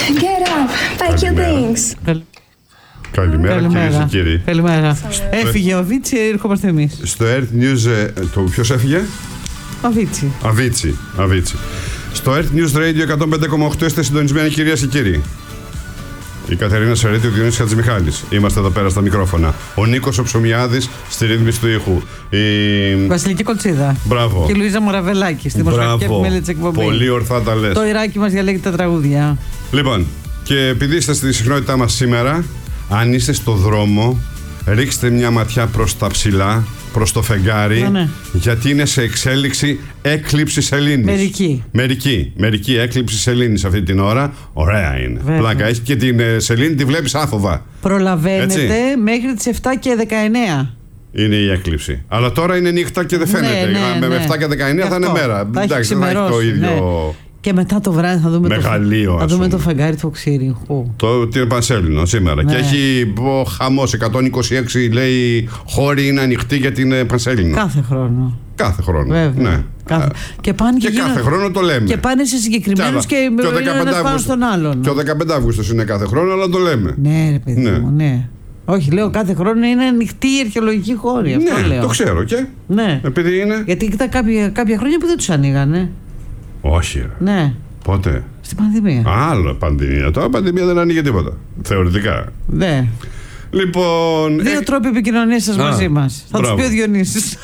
Get up, pack your things. Καλημέρα κυρίες και κύριοι. Καλημέρα. Έφυγε ο Αβίτσι, ερχόμαστε εμείς. Στο Earth News. Ποιος έφυγε? Αβίτσι. Στο Earth News Radio 105,8 είστε συντονισμένοι κυρίες και κύριοι. Η Κατερίνα Σερέτη, ο Διονύσης Χατζημιχάλης. Είμαστε εδώ πέρα στα μικρόφωνα. Ο Νίκος ο Ψωμιάδης στη ρύθμιση του ήχου. Η Βασιλική Κολτσίδα. Μπράβο. Και η Λουίζα Μοραβελάκη στη δημοσιογραφική επιμέλεια της εκπομπής. Πολύ ορθά τα λες. Το Ιράκι μας διαλέγει τα τραγούδια. Λοιπόν, και επειδή είστε στη συχνότητά μας σήμερα, αν είστε στο δρόμο, ρίξτε μια ματιά προς τα ψηλά, προς το φεγγάρι, ναι. Γιατί είναι σε εξέλιξη έκλειψη σελήνης. Μερική έκλειψη σελήνης αυτή την ώρα. Ωραία είναι. Βέβαια. Πλάκα έχει και την σελήνη τη βλέπεις άφοβα. Προλαβαίνετε Έτσι. μέχρι τις 7 και 19. Είναι η έκλειψη. Αλλά τώρα είναι νύχτα και δεν φαίνεται. Ναι. Με 7 και 19 θα είναι μέρα. Εντάξει, δεν θα έχει το ίδιο. Ναι. Και μετά το βράδυ θα δούμε, μεγαλείο, θα δούμε το φεγγάρι του Οξύριχου. Το Πανσέλινο σήμερα. Ναι. Και έχει χαμός. 126 λέει χώροι είναι ανοιχτοί για την Πανσέλινο. Κάθε χρόνο. Βέβαια. Ναι. Και πάνε και κάθε χρόνο το λέμε. Και πάνε σε συγκεκριμένους και είναι ένας πάνω στον άλλον. Και ο 15 Αύγουστος είναι κάθε χρόνο, αλλά το λέμε. Ναι, ρε παιδί μου, ναι. Όχι, λέω κάθε χρόνο είναι ανοιχτή η αρχαιολογική χώρη. Αυτό ναι, λέω. το ξέρω και. Ναι. Επειδή είναι. Γιατί κοίτα κάποια χρόνια που δεν τους ανοίγανε. Όχι, ρε. Ναι. Πότε? Στην πανδημία. Άλλο πανδημία. Τώρα πανδημία δεν ανοίγει τίποτα. Θεωρητικά. Ναι. Λοιπόν. Δύο τρόποι επικοινωνίας σας μαζί μας. Θα τους πει ο Διονύσης.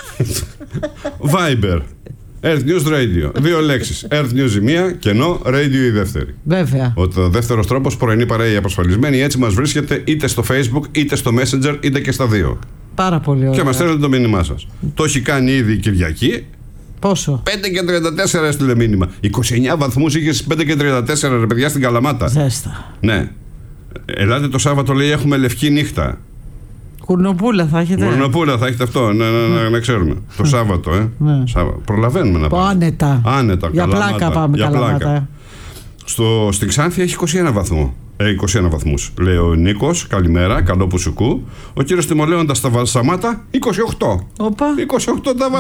Viber. Earth News Radio. Δύο λέξεις. Earth News η μία, κενό, Radio η δεύτερη. Βέβαια. Ο δεύτερος τρόπος, πρωινή παρέα απασφαλισμένη. Έτσι μας βρίσκεται είτε στο Facebook, είτε στο Messenger, είτε και στα δύο. Πάρα πολύ ωραία. Και μας στέλνετε το μήνυμά σας. Το έχει κάνει ήδη η Κυριακή. Πόσο? 5 και 34 έστειλε μήνυμα. 29 βαθμούς είχε στις 5 και 34, ρε παιδιά, στην Καλαμάτα. Ζέστα. Ναι. Ελάτε το Σάββατο, λέει, έχουμε λευκή νύχτα. Κουρνοπούλα θα έχετε. Κουρνοπούλα θα έχετε αυτό, να ξέρουμε. Το Σάββατο, Ναι. Προλαβαίνουμε να πάμε. Άνετα. Για Καλαμάτα. πλάκα πάμε. Για Καλαμάτα. πλάκα. Στην Ξάνθη έχει 21 βαθμό. 21 βαθμούς. Λέει ο Νίκος, καλημέρα, καλό που σου κου. Ο κύριος Τιμολέοντας στα Βαλσαμάτα, 28. Όπα. 28 τα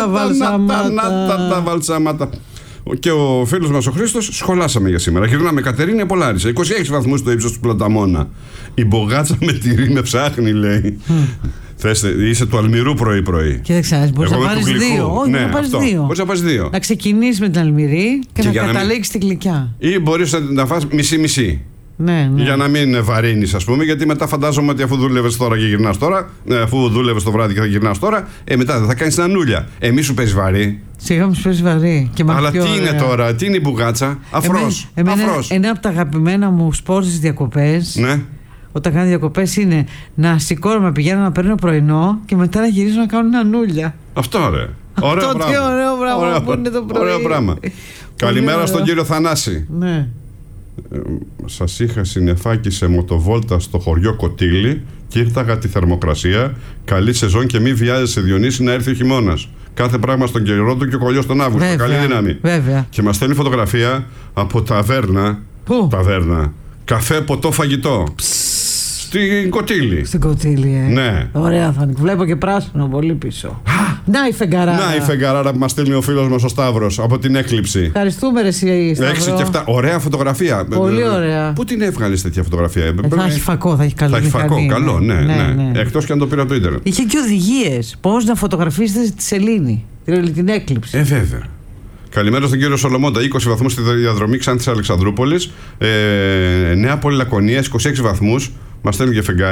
Βαλσαμάτα. Και ο φίλος μας ο Χρήστος, σχολάσαμε για σήμερα. Γυρνάμε Κατερίνη από Λάρισα. 26 βαθμούς στο ύψος του Πλαταμόνα. Η μπογάτσα με τυρί με ψάχνει, λέει. Είσαι του Αλμυρού πρωί-πρωί. Και δεν ξέρεις, μπορείς να πάρεις δύο. Όχι, ναι, να πάρεις δύο. Μπορείς να πάρεις δύο. Να ξεκινήσεις με την Αλμυρή και να καταλήξεις την Γλυκιά. Ή μπορείς να φας μισή-μισή. Ναι. Για να μην βαρύνεις, ας πούμε, γιατί μετά φαντάζομαι ότι αφού δούλευες τώρα και γυρνάς τώρα, αφού δούλευες το βράδυ και θα γυρνάς τώρα, μετά δεν θα κάνεις νανούλια. Μη σου παίζει βαρύ. Σιγά μου σου παίζει βαρύ. Αλλά τι είναι τώρα, τι είναι η μπουγάτσα, αφρός. Ένα από τα αγαπημένα μου σπορ στις διακοπές. Ναι. Όταν κάνω διακοπές είναι να σηκώνομαι, πηγαίνω να παίρνω πρωινό και μετά να γυρίζω να κάνω νανούλια. Αυτό ρε. Ωραίο πράγμα. Τι ωραίο πράγμα που είναι το πρωί. Ωραίο πράγμα. Καλημέρα στον κύριο Θανάση. Ναι. Σας είχα συννεφάκι σε μοτοβόλτα στο χωριό Κοτήλη και ήρθαγα τη θερμοκρασία. Καλή σεζόν και μη βιάζεσαι, Διονύση, να έρθει ο χειμώνας. Κάθε πράγμα στον καιρό του και ο κολλιός τον Αύγουστο. Καλή δύναμη. Βέβαια. Και μας στέλνει φωτογραφία από ταβέρνα. Πού? Ταβέρνα. Καφέ, ποτό, φαγητό. Στην Κοτήλη. Στην Κοτήλη, Ναι. Ωραία θα είναι. Βλέπω και πράσινο πολύ πίσω. Να η φεγγαράρα. Να η φεγγαράρα που μας στέλνει ο φίλος μας ο Σταύρος από την έκλειψη. Ευχαριστούμε, ρε εσύ, Σταύρο. 6 και 7. Ωραία φωτογραφία. Πολύ ωραία. Πού την έβγαλες τέτοια φωτογραφία? Θα έχει φακό, θα έχει καλό. Θα έχει φακό, καλό, ναι. Εκτός και αν το πήρα από το ίντερνετ. Είχε και οδηγίες. Πώς να φωτογραφίσετε τη σελήνη, την έκλειψη. Βέβαια. Καλημέρα στον κύριο Σολομώντα. 20 βαθμούς στη διαδρομή Ξάνθης Αλεξανδρούπολης. Νέα Πόλη Λακωνίας, 26 βαθμούς. Μας στέλνει και φεγγάρι.